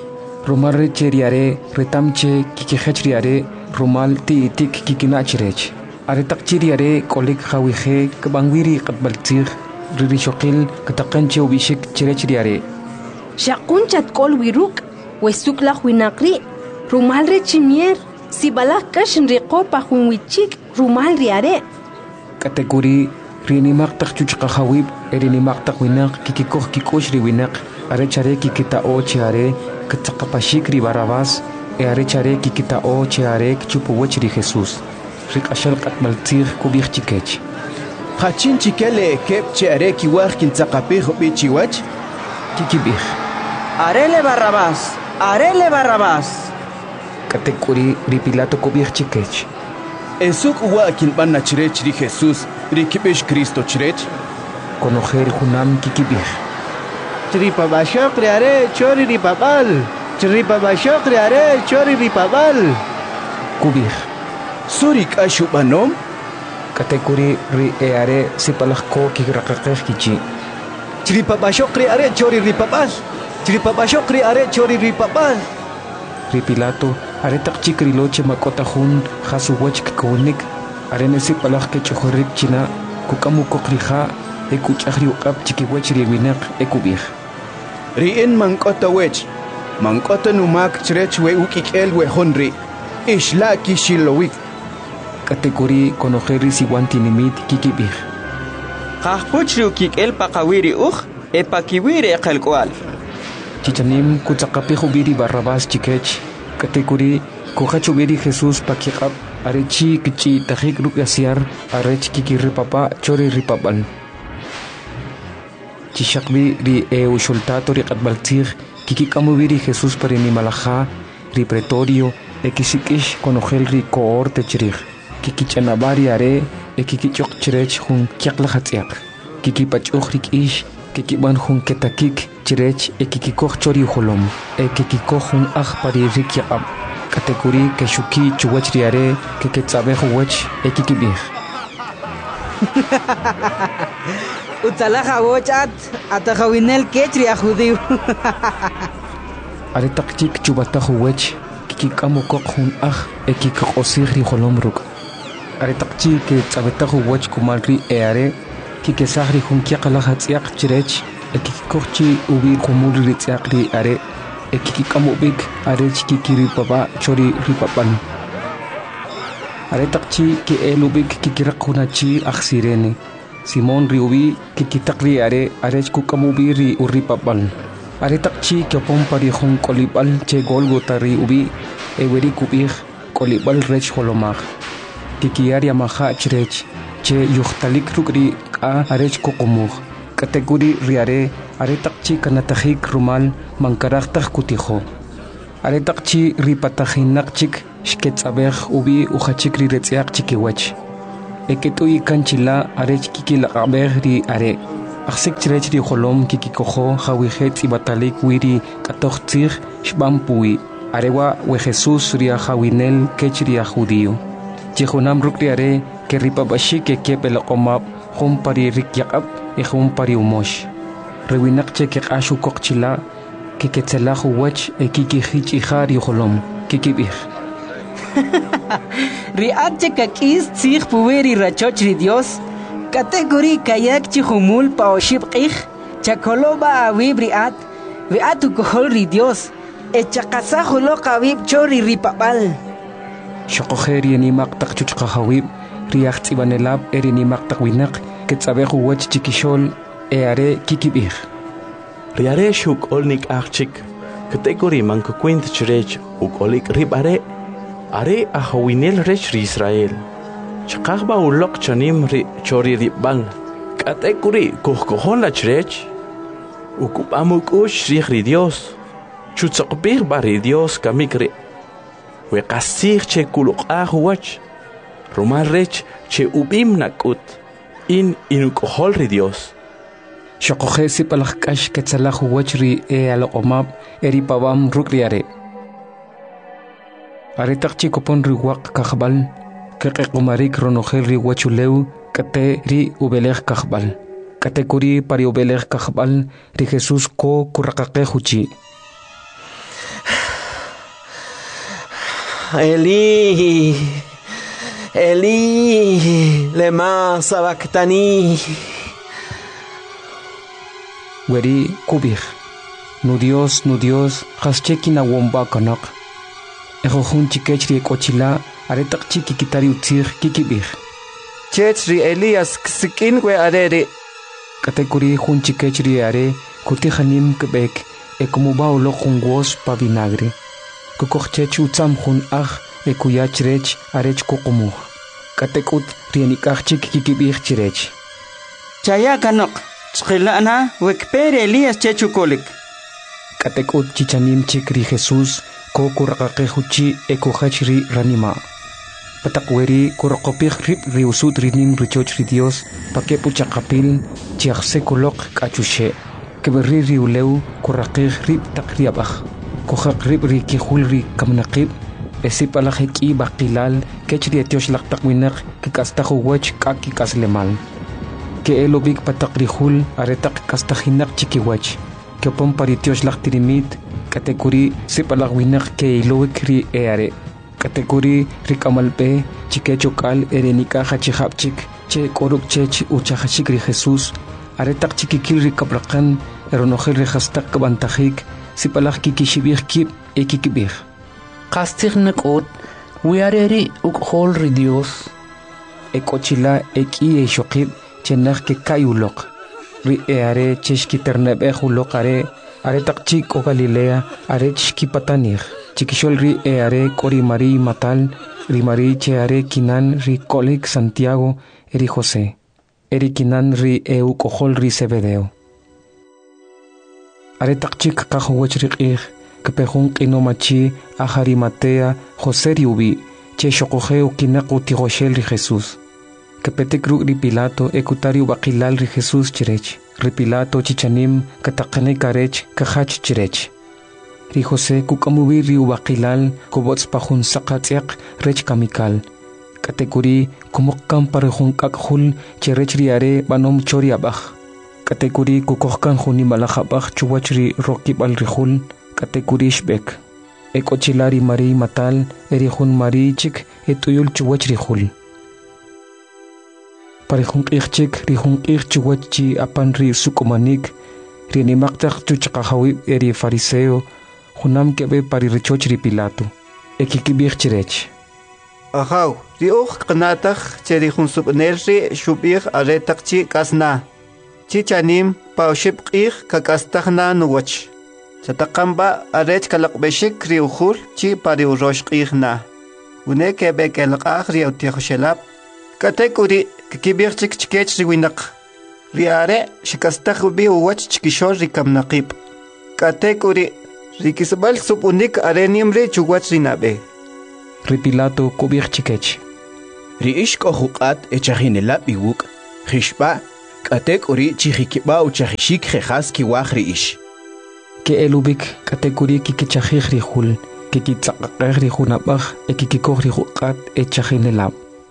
Speaker 2: rumal re cheriare retamche kikihech riare rumal ti tik kikinachirech are taqchiriare kolik khawije kabangwiri qatbaltzig riri shoqil kataqanche ubishik chirech riare
Speaker 8: shaqun chatkol wiruk wesuk la winaqri rumal re chimier sibalak kashin riqopa hunwichik rumal riare
Speaker 2: kategori rini maqtaq chuchqahawib erini maqtaq winaq kikikoh kikosh ri winaq are chare kikita o chare katzaqapashik ri Barrabás e are chare kikita o chare chupuwech ri Jesús rik ashal qatmaltzig kubich chikech
Speaker 1: hachin chikele kep chare kiwaj kintzaqapih bi chiwach
Speaker 2: kikibich
Speaker 6: arele Barrabás arele Barrabás
Speaker 2: katekuri ri Pilato kubich chikech
Speaker 1: esuk wa kinbanna chirech ri Jesús ri kibish Cristo chirech
Speaker 2: konojer junam kikibich
Speaker 3: Chripa bashok riare chori ripabal. Chripa bashok riare chori ripabal.
Speaker 2: Kubich.
Speaker 1: Surik ashubanom.
Speaker 2: Katekuri ri eare sipalakko kikrakakeh kichi.
Speaker 6: Chripa bashok riare chori ripabal. Chripa bashok riare chori ripabal.
Speaker 2: Ri Pilato are takchik riloche makota hun khasuwach kikonik are nesipalak ke chohorik china kukamu kokrija ekuchahri uqab chikiwech ri winaq ekubich
Speaker 1: riin mankota wech mankota numak chrech we ukikel we honri ishla kishilowik
Speaker 2: kategori konojeri siwantinimit kikibich
Speaker 6: qahpuch ri ukikel paqawiri uj epakiwiri eqalkwal
Speaker 2: chichanim kutzaqapih ubiri Barrabás chikech kategori kuhachubiri Jesús pakiqab arechi kichi tajik rupiasiar arech kikiri papa chori ripapal chishakbi ri e ushultato ri qatbaltzig kikikamubiri Jesús parini malaja ri pretorio e kisikish konogel ri cohorte chirij kikichanabari are e kikichok chirech jun kiaqlahatsiaq kikipach'uj ri k'ish kikiban jun ketakik chirech e kikikoj chori uholom e kikikoj jun aj pari ri kiaqab kategori keshuki chuwach ri are kiketzabej uwech e kikibij
Speaker 6: Utalaja wochat atajawinel kechri a judío.
Speaker 2: Are takchik chubatajo wech kikikamo kokhun aj e kikosirri holomruk. Are takchi ke tzabetajo wech kumalri e are kikesahri hun kiaqalaha tsiaq chirech e kikikochi ubi kumulri tsiaqri are e kikikamo big are kikiri papa chori ripapan. Are takchi ke elubik kikirakunachi aksirene. Simon riubi kikitakri are arech kukamubi ri uripapal. Are takchi kyopon pari hon kolibal che Golgota ri ubi eweri kubih kolibal rech holomag. Kikiaria maha chrech che yuhtalik rukri a arech kokomug. Kategori riare are takchi kanatajik rumal mankaraktak kutijo. aretaqchi ripatajinaqchik xketzabej ubi ujachik ri retziaq chikiwach eketui kanchila arech kikilaqabej ri are Aksik chirech ri holom kikikojo jawijet ibatalik wiri katochtzig shbampui arewa we Jesús ria jawinel kech ria judío Jehunam rukri are ke ripabashik ke kepelaqomab jum pari rikyaqab e jum pari umosh Rewinaqche ke qashu kokchila ke ketzelahu wach e kiki hich ijar ri holom kikibih
Speaker 6: Riatche kakis tzig puweri rachoch ri Dios Category kayak chihumul pa oshib qih chakoloba awib riat viatu kohol ri Dios e chakasa holo qawib chori ripabal
Speaker 2: Shokojeri ni maqtaq chuchqa hawib riach tsibanelab eri ni maqtaq winaq ketsabehu wach chikishol e are kikibih
Speaker 10: Riare shuk olnik achik category manko kwint chirech ukolik ribare are ahawinel rech ri Israel Chakakba ulok chanim ri chori ribang Katekuri kuhkohon la chrech Ukupamuk ush ri Dios Chutzakbir bari Dios kamikri We kasir che kuluk ahuach Rumal rech che ubim nakut In inukohol ri Dios
Speaker 2: Shokoje sipalakash ketsalahu wachri e alomab eri pabam rukriare Aretak chikopon riwak kahbal Keqequmarik ronojel ri wachuleu kate ri ubelej kahbal Katekuri pari ubelej kahbal ri Jesús ko kuraqaqe huchi
Speaker 6: Eli Eli lema sabactani
Speaker 2: Weri kubih Nu Dios nu Dios haschekina womba kanak Ejo hun chikechri kochila Aretak chiki kitari utzir kikibih
Speaker 3: Chechri Elias ksikin we arere
Speaker 2: Katekuri hun chikechri are kutihanim kebek e como baulo jungos pa vinagre Kukochech utzam hun ach e kuyachrech arech kokomuh Katekut rienikach chiki kikibih chirech
Speaker 6: Chaya kanok chkhilana wekpere Elias chechukolik
Speaker 2: Katekut chichanim chikri Jesús ko kuraqaqe huchi e kuhachri ranima Patakweri kuraqopih rip riusut rinim richoch ri Dios pakepu chakapil chiakse kulok kachushe keberri riuleu kuraqih rip takriabah kuhaq rip ri kihul ri kamnaqib esipalaheki baqilal kechri etiosh laqtaqwinak kikastahu wach kaki kaslemal ke elobik patakrihul aretak kastahinak chikiwach ke pom paritiosh laqtirimit katekuri sipalahwinak ke ilowik ri eare Kategori rikamalpe chikechokal erenika hachihapchik che koruk chech uchahachik ri Jesús aretak chikikil rikabrakan eronojel rehastak kabantajik sipalaj kikishibih kib ekikibih
Speaker 11: Kastig nakot wiareri ukhol ri Dios
Speaker 2: Ekochila eki e shokib chenaj ke kayulok ri eare cheshki ternebeh ulokare aretak chik o Galilea arech kipatanir Chikishol ri e are kori Mari matal ri Mari che are kinan ri kolik Santiago eri José eri kinan ri eu kohol ri Zebedeo Are takchik kahowach ri qih kepehun qinomachi ahari Matea José ri ubi che shokojeu kinaqu tigoshel ri Jesús kepetek ru ri Pilato ekutari ubaqilal ri Jesús chirech ri Pilato chichanim kataqane karech kahach chirech Ri José kukamubi ri ubaqilal kubots pahun saqatiaq rech kamikal Katekuri kumukkan parehun kakhul cherech ri are banom chori abaj Katekuri kukohkan huni malajabaj chuwach ri rokibal rihul Katekuri shbek Ekochilari Mari matal eri hun Mari chik etuyul chuwach rihul Parehun qihchik ri hun qih chuwach chi apan ri sukumanik ri nimaktak chuchqahawib eri fariseo Junam kebe pari richoch ri Pilato ekikibih chirech
Speaker 3: Ahaw ri uch qnatakh cheri hun subner ri shubih aretak chi kasna chichanim paushib qih kakastahna nuwach chataqamba arech kalaqbeshik ri ukhul chi pari urosh qihna une kebe kelqah ri utihshelab katekuri kikibih chik chikech ri winaq ri are shikastah bi uwach chikishol ri kamnaqib katekuri Rikisbal supunik arenimre chuwach rinabe.
Speaker 2: Ri Pilato kubich chikech.
Speaker 12: Ri ishko hukat echajinela biwuk. Hishba katek uri chihikiba uchahishik jehas kiwaj ri ish.
Speaker 2: Ke elubik katekuri kikichajij ri hul. Kikitzaqaqej ri hunabaj e kikikoj ri hukat echajinela.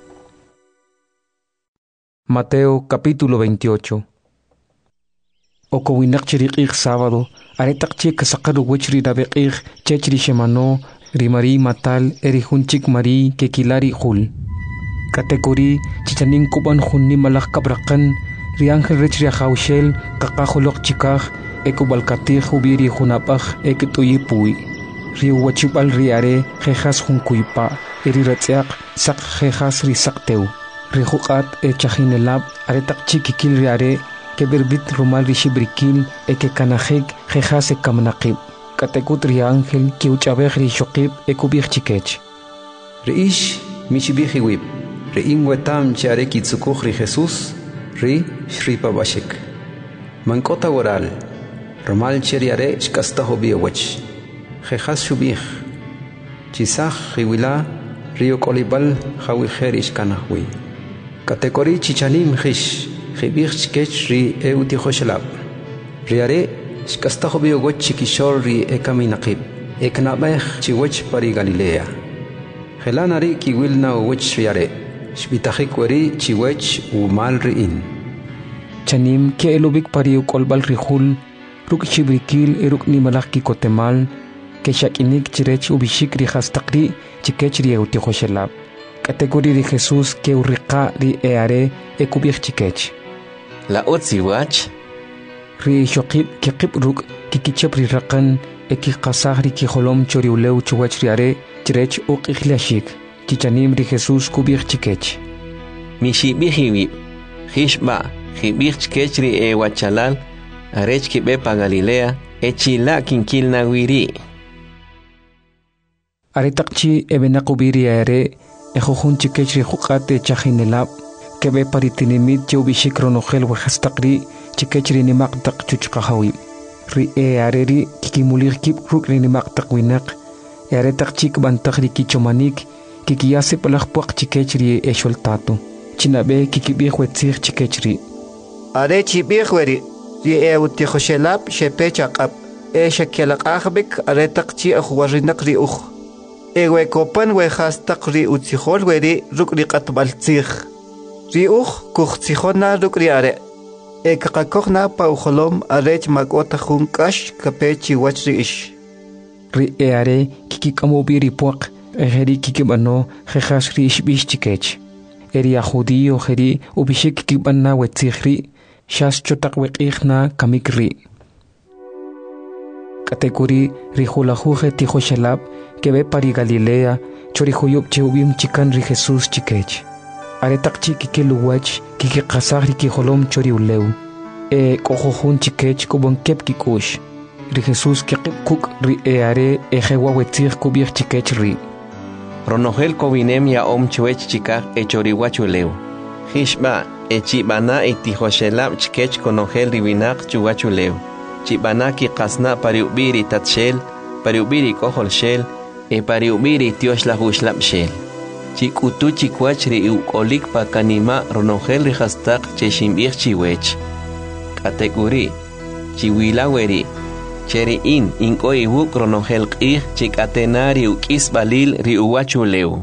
Speaker 2: Mateo capítulo veintiocho. Okowinak chiriqig sábado, aretak chik kasaqaru wichri rabeqig chechri shemano, rimari matal erihunchik mari kekilari hul. Kategori chichanin kuban hunni malak kabrakan, riangel rechri haushel, kakahulok chikaj, ekubalkatij hubiri hunapaj ekituyipui. Riu wachibal riare, jejas hunkuipa, eriratziak, sak jejas risakteu. Rihukat e chajinelab aretak chikikil riare ke berbit rumal rishibrikil e ke kanajek jejas e kamnaqib. Katekut ri ángel ki uchabej ri shokib e kubij chikech.
Speaker 9: Riish mishibij iwib. Ri inwetam chare kitsukuj ri Jesús ri shripa bashik. Mankota waral. Rumal cheriare shkastajo biowach. Jejas shubij. Chisaj riwila rio kolibal jawijer ishkanajwi. Kategori chichanim hish, hibich kech ri euti hoshelab. Riare, shkastajo biogoch chikishor ri ekaminakib, eknabech chiwech pari Galilea. Helanari kiwilna uwech riare, shbitajikweri chiwech umal riin.
Speaker 2: Chanim ke elubik pari ukolbal rihul, ruk chibrikil eruk ni malaki kotemal, ke shakinik chirech ubishik ri hastakri chikech ri euti hoshelab. Kategori de Jesús que urriqa ri eare e kubich chikech.
Speaker 1: La otziwach.
Speaker 2: Ri shokib ke kibruk kikichep ri raqan e ki qasah ri ki holom choriuleu chuwach riare chirech uq ikhlashik. Chichanim ri Jesús kubich chikech.
Speaker 1: Mishibihiwi. Hishba, hibich chikech ri e wachalal, arech kibe pa Galilea, e chila kinkil na wiri.
Speaker 2: Aretakchi e benakubiri aere, Ejojun chikech ri hukate chajinelab, kebe paritinimit chubishik ronogel wajastakri, chikech ri nimaktak chuchkahawi. Ri e areri kikimulir kip ruk ri nimaktak winak, e aretak chik bantak ri kichomanik, kikiyase palakpuak chikech ri e sholtato. Chinabe kikibih wetzir chikech ri.
Speaker 3: Are chibih weri, ri e utihoshelab shepechakab, e shakelakahbek aretak chi ahuarinak ri uch. Ewe kopan we hastak ri utzihol weri ruk ri qatbaltzih. Ri uch kuchtzihona ruk ri are. E kakakokna pa ucholom arech magota junkash kapechi wach ri ish.
Speaker 2: Ri e are kikikamobi ri puak ejeri kikibano jejas ri ishbish chikech. Eri a judío jeri ubishik kikibana wetzih ri shas chotak weqihna kamik ri. Kategori ri hulajuje tijo shelab que ve pari Galilea, chorihuyub cheubim chikan ri Jesús chikech. Aretak chiki ke luwach, kiki kasag ri ki holom choriuleu. E kohojun chikech kubon kep kikush. Ri Jesús ke kuk ri e are e jewa wetzir kubir chikech ri.
Speaker 1: Ronogel kovinem ya om chuech chikak e choriwachuleu. Hishba, e chibana e tihoshelab chikech konogel ribinak chuwachuleu. Chibana ki kasna pariubiri tatshel, pariubiri kohol shel, e pariubiri tios la huslap shel. Chikutu chikwach ri ukolik pa kanima ronogel ri hastak cheshimbir chiwech. Kategori, chiwila weri, cheri in inko iwuk ronogel qih chikatena ri ukis balil ri uwachuleu.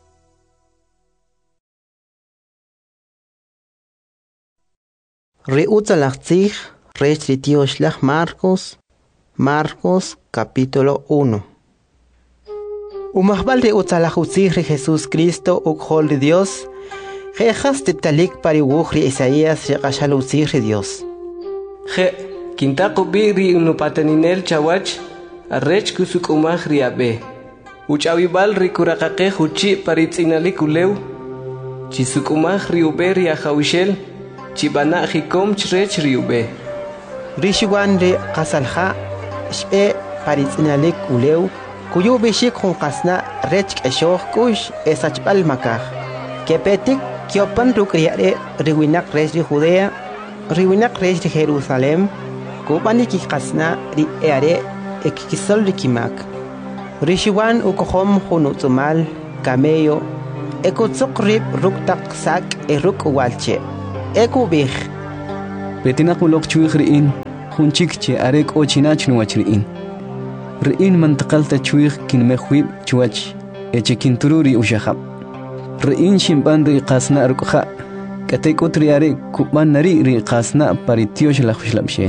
Speaker 7: Ri utzalachtzich, rech ri tioshlach Marcos, Marcos capítulo uno. Umahbal ri utzalajutzich ri Jesús Cristo ukhol ri Dios, jejas tiptalik pariwuch ri Isaías riqashalutzich ri Dios.
Speaker 5: Je, kintaqubi ri unupateninel chawach, arrech kusuk umaj ri abe. Uchawibal ri kuraqaqe huchi paritzinalik uleu, chisuk umaj ri ube ri ajawishel, chibana jikom chrech ri ube.
Speaker 7: Rishiwan ri qasalha, shbe paritzinalik uleu, kuyu bishik hunqasna rech k'eshoq kush esachbal makaj. Kepetik kiopan rukriare riwinak rech ri Judea, riwinak rech ri Jerusalem, kupani kikasna ri eare ekikisol rikimak. Rishiwan ukohom hunutsumal, camello, ekutsuk rib ruktak sak eruk walche. Ekubih.
Speaker 2: Betina kulok chuig riin, hunchik che arek o chinach nuach riin. Riin mantakalta chuig kin mehwib chuach, eche kintururi ushahab. Riin shimpan ri qasna rukha, katek utriare kuban nari ri qasna paritiosh la khuslabshel.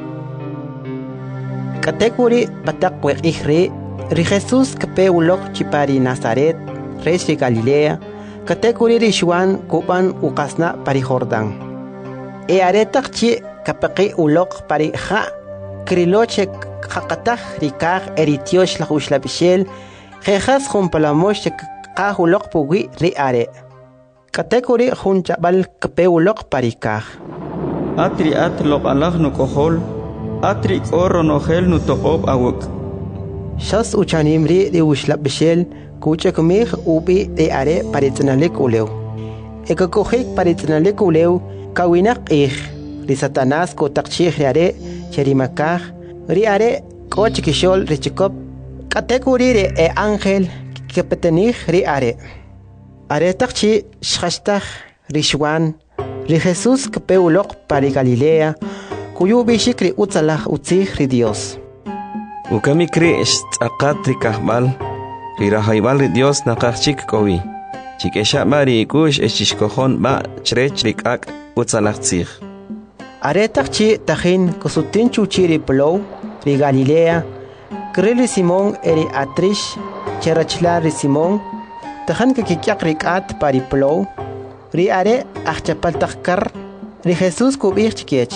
Speaker 7: Katekuri patak wek ihri, ri Jesus kape ulok chipari Nazaret, res ri Galilea, katekuri ri Juan kuban ukasna pari Jordan. E aretak chi kapaki ulok pari ha, kriloche kakatah rikah eritiosh la khuslabshel, jejas jumpalamosh kah ulok pugi ri are. Katekuri junchabal kape ulok pari kah.
Speaker 13: Atri at lok alah no kohol, atri oro no gel no tokob awuk.
Speaker 7: Shas uchanimri de ushlab bishel, kucha kumih ubi de are paritnalik uleu. Eka kohik paritnalik uleu, kawinak ich, ri satanas ko takchih are, cherimakah, ri are, koch kishol richikop, katekuri re e angel, kepetenih ri are. Are takchi shashtah, ri Juan, ri Jesus kape ulok pari Galilea, kuyu bishikri utzalah utzih ri Dios.
Speaker 1: Ukami kri akat ri kahbal, ri rahaybal ri Dios nakachik kowi. Chik esha bari ikush eshishkohon ba chrech rikak utzalah tzih.
Speaker 7: Aretak chi tahin kusutin chuchi ri plow, ri Galilea, krili Simón eri atrish, cherachla ri Simón, tahan kakikyak rikat pari plow, ri are achapal takkar, ri Jesus kubich chikech.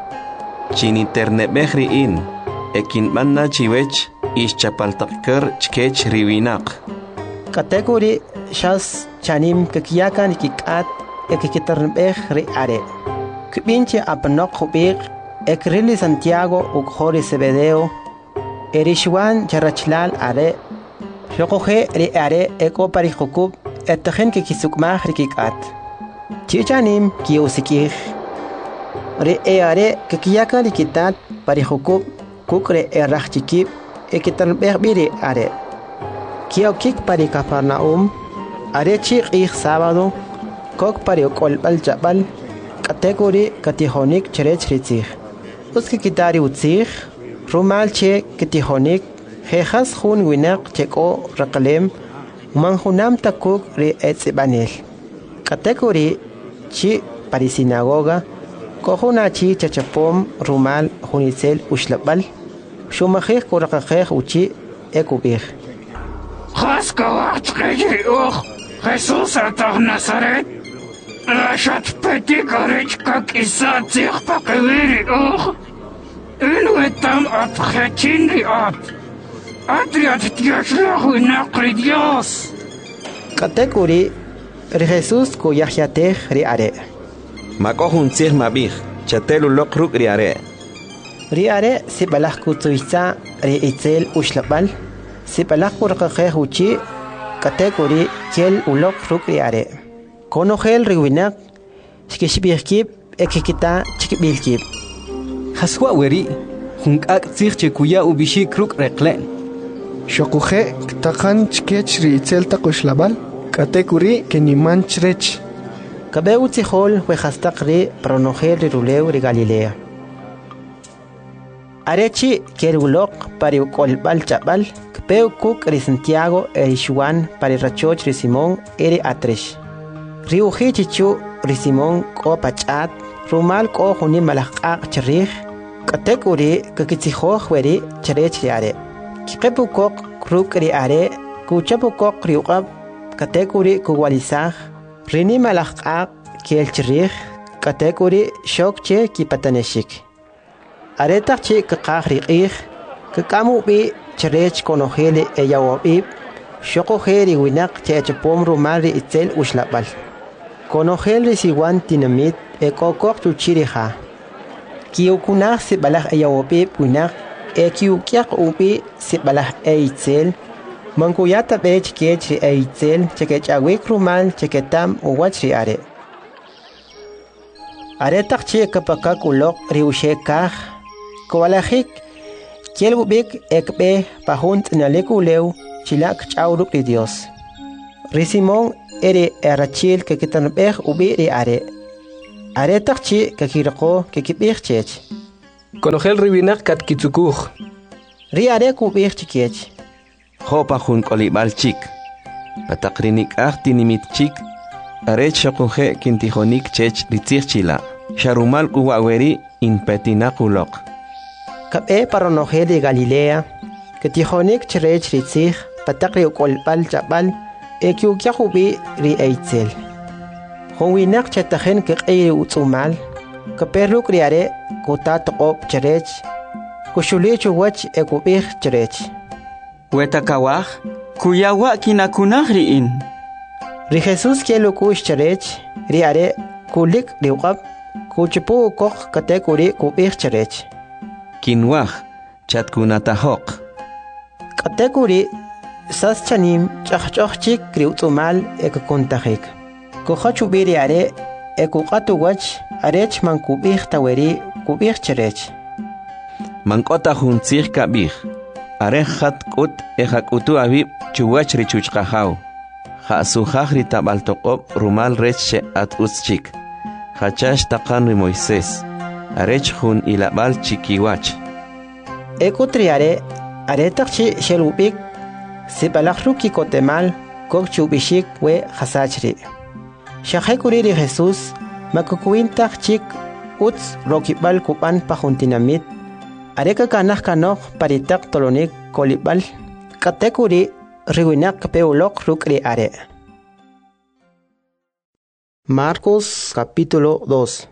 Speaker 1: Chin internebeh ri in, ekin manna chiwech ish chapaltakkar chkech riwinak.
Speaker 7: Kategori shas chanim kakiyakan ikikat ekikitarnebeh ri are. Kubinche apanok kubik ekrili Santiago ukhori Zebedeo, eri Juan charachlal are, shokohe ri are eko pari hukub etahen kikisukmah rikikat. Chichanim kiusikih. Re e are kakiyakan rikitat pari hukub kukre e rachikib ekitarnebeh biri are. Kiokik pari Capernaum, are chik ich sábado, kok pari okolbal jabal, kategori katihonik cherech ritzich. Uski kitari utzich, rumal che katihonik, jejas hun winak cheko rakalem, manjunam takuk re etzibanel. Kategori chi pari sinagoga, kohuna chi chachapom rumal hunitzel ushlabal, shumajej kurakajej uchi ekubich.
Speaker 14: Хаскават кэжиох, Jesús atah Nazaret, Lashat peti garech kak isa tsich pakewiri och, Inuetam at khechinri at, Atriat tiashlahu inakri Dios.
Speaker 7: Kategori, ri Jesus ko yahyateh ri are.
Speaker 1: Makohun tsih mabih, chatelu lokruk ri are.
Speaker 7: Ri are si balah kutuisa ri itzel ushlabal, si balah kurkakeh uchi, kategori kiel ulok ruk ri are. Konogel ri winak, shkishbihkib ekikita chikbilkib.
Speaker 2: Haswa weri, hunkak tsih chekuya ubishik ruk reklen.
Speaker 4: Shokuhe ktakan chkech ri itzel takushlabal, kategori keniman chrech.
Speaker 7: Kabeu tzihol wehastak ri pronogel ri ruleu ri Galilea. Arechi kerulok pari ukolbal chabal, kpeu kuk ri Santiago eri Juan pari rachoch ri Simón eri atrish. Ri uji chichu ri Simón ko pachat, rumal ko huni malakak charich, kategori kakitzihoj weri charech ri are. Kikepu kok kruk ri are, kuchapu kok ri uqab, kategori kuwalisaj, rini malakak kiel charich, kategori shokche kipataneshik. Aretak chi kakak ri ich, kakamu bi charech konogele e yawabib, shokohe ri winak che chapom rumal ri itzel ushlabal. Konogel ri siwan tinamit e kokok chuchiri ha. Kiukunach si balah e yawabib winak e kiukyak ubi si balah e itzel, mankuyata bech kech ri e itzel chekech awik rumal cheketam uwach ri are. Aretak chi kapakak ulok ri ushekah, Kowalahik Kiel ubik ekbe pahunt nalekuleu chilak chauruk de Dios. Risimon ere erachil que kitanbeh ubi de are. Are takchi que kirako que kibir chech.
Speaker 5: Conogel ribinak kat kitsukuj.
Speaker 7: Ri are kubir chikiech.
Speaker 1: Hopa jun kolibal chik. Patakrinik ahti nimit chik. Arech shakuje kintijonik chech ritzirchila. Sharumal kuwaweri in petinakulok.
Speaker 7: Kabe paronoje de Galilea. Que tijonik cherech ritzir. Patakri ukolbal chabal. Ekyukyahubi ri eitzel. Honwinak chetajen ke eye utsumal. Kaperuk riare kutat op cherech. Kushulichu wach ekubir cherech.
Speaker 13: Wetakawaj, kuyawa kinakunahriin.
Speaker 7: Ri Jesus kielo kush cherech. Riare kulik riwab. Kuchipu kok katekuri kubir cherech.
Speaker 1: Kinwaj, chatkunatahok.
Speaker 7: Katekuri sas chanim chachchachchik kriutsumal ekukuntajik. Kuchachubiri are ekukatu wach arech man kubir taweri kubir cherech.
Speaker 1: Mankota juntzir kabir. Arechat kut ejakutu abib chuwach richuchkajau. Jasujaj ritabaltokop rumal reche at uschik. Hachash takan Moisés. Arech jun ilabal chikiwach.
Speaker 7: Ekutriare aretakchi shelubik. Sibalakruki kotemal kok chubishik we hasachri. Shahekuri Jesús makukuintak chik uts rokibal kupan pahuntinamit. Areka kanah kanok paritak tolonik kolibal. Katekuri riwinak peulok rukri are. Marcos capítulo dos.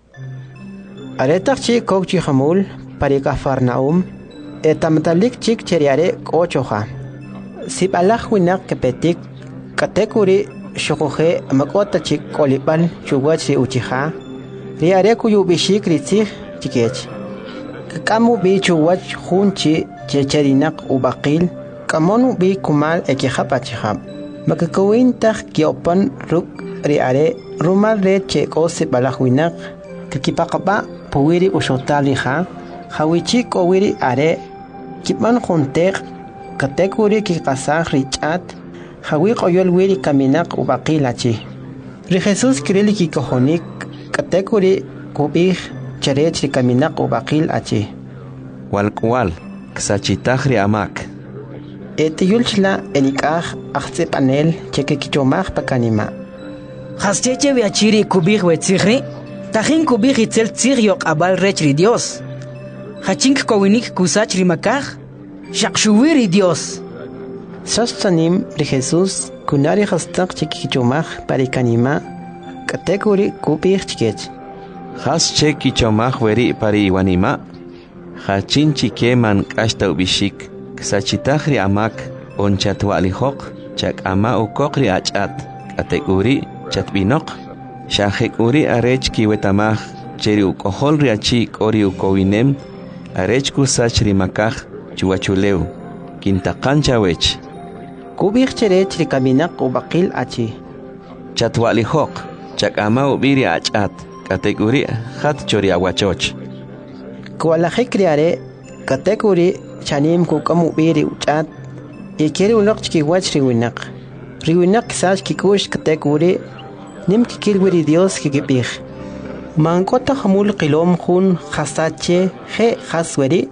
Speaker 7: Aretak chik kok chihamul parika Farnaum. Etamtalik chik cheriare kochoha. Sibalak winak kepetik katekuri shokoje makota chik kolibal chuwachi uchiha riare kuyubishik ritzih chikech kamu bi chuwach hunchi checherinak ubaqil kamonu bi kumal ekihapachihab makakawintak kiopan ruk riare rumal re cheko sibalak winak kakipakaba puwiri ushotaliha hawichik owiri are kipan juntek katekuri ki kasaj richat hawi qoyol wiri kaminak ubaqilachi ri Jesus kirili ki kohonik katekuri kubih cherech ri kaminak ubaqil achi
Speaker 1: walkwal ksachitahri amak
Speaker 7: etiyulchla enikaj achtse panel cheke kichomaj pakanima
Speaker 6: Hascheche viachiri kubih wetzigri tajin kubih itzel tzigriok abal rechri Dios hachink kowinik kusachri makaj Shakshuwiri Dios.
Speaker 7: Sastanim de Jesús kunari hastak chikichomaj parikanima katekuri kupir chikech.
Speaker 1: Has chekichomaj weri pari iwanima. Hachin chikeman kashta ubishik. Ksachitahri amak onchatwalihok chak ama ukokri achat. Katekuri chatbinok. Shahekuri arech kiwetamaj cheri ukohol riachik ori ukowinem. Arech kusachri makaj. Chuachuleu, Quintacancha wech.
Speaker 7: Kubir cherech rikaminak ubaqil achi.
Speaker 1: Chatwalihok, chakama ubiri achat, kateguri hat choriawachoch.
Speaker 7: Kualajik kriare, kateguri chanim kukam ubiri uchat, ikiri unok chikiwach riwinak. Riwinak sach kikush kateguri, nim kikilwiri Dios kikipich. Mankota hamul kilom hun hasache he hasweri.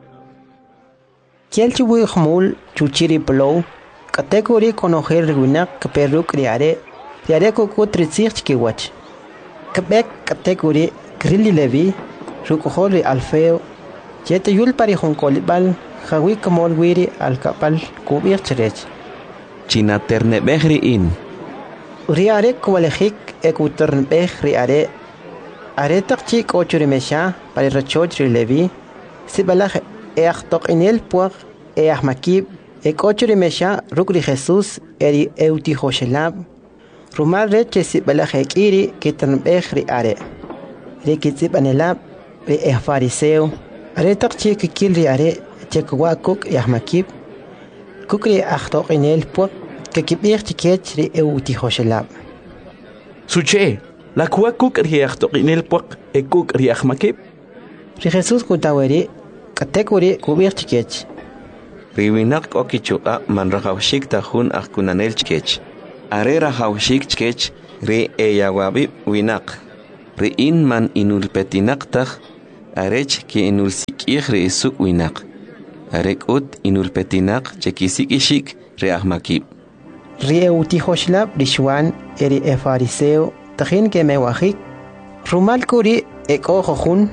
Speaker 7: Kiel chubu hamul chuchiri plow kategori konojer riwinak kaperuk riare riare kukut ritzir chikiwach kabek kategori grilli levi rukuhori alfeo jete yul pari honkolibal hawi kamol wiri alkapal kubir cherech
Speaker 1: Chinaterne behri in
Speaker 7: riare kwalejik ekutern beh riare are takchi kochuri mesha pari rachochri levi sibalaj Eachtok inel puag each makib ekochuri mesha rukri Jesus eri euti hoshelab rumal reche sibalajek iri kitan behri are rekitsib anelab re eh fariseo are takchi kikilri are chekwa kuk each makib kukri achtok inel puag kikibir tikech re euti hoshelab
Speaker 10: Suche la kuwa kuk ri achtok inel puag e kuk ri ach makib
Speaker 7: Ri Jesus kutaweri kategori kubir chikech.
Speaker 1: Riwinak okichuqa man rajawshik tajun ajkunanel chkech. Are rajawshik chkech re eyawabib winak. Re in man inulpetinak taj arech ki inulsikij re isuk winak. Arek ut inulpetinak chekisik ishik re ahmakib.
Speaker 7: Rie utihoshlab rishwan eri e fariseo tajin que me wajik. Rumal kuri eko jojun.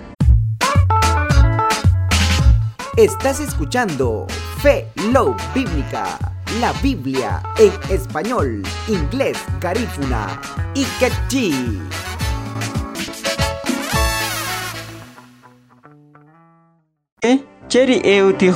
Speaker 15: Estás escuchando Fe Love Bíblica, la Biblia en español, inglés, garífuna y quechí.
Speaker 13: Cheri euti